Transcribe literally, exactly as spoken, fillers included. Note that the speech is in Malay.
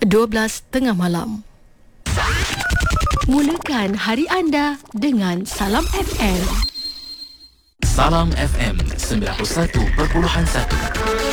dua belas tengah malam. Mulakan hari anda dengan Salam F M. Salam F M sembilan puluh satu perpuluhan satu.